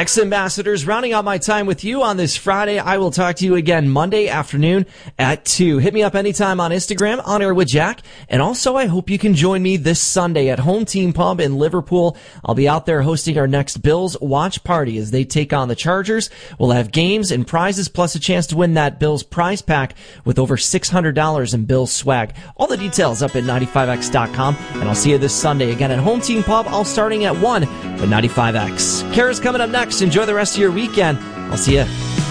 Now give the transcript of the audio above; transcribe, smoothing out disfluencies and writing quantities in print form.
X Ambassadors, rounding out my time with you on this Friday. I will talk to you again Monday afternoon at 2. Hit me up anytime on Instagram, On Air with Jack. And also, I hope you can join me this Sunday at Home Team Pub in Liverpool. I'll be out there hosting our next Bills watch party as they take on the Chargers. We'll have games and prizes, plus a chance to win that Bills prize pack with over $600 in Bills swag. All the details up at 95x.com. And I'll see you this Sunday again at Home Team Pub, all starting at 1 with 95X. Kara's coming up next. Enjoy the rest of your weekend. I'll see you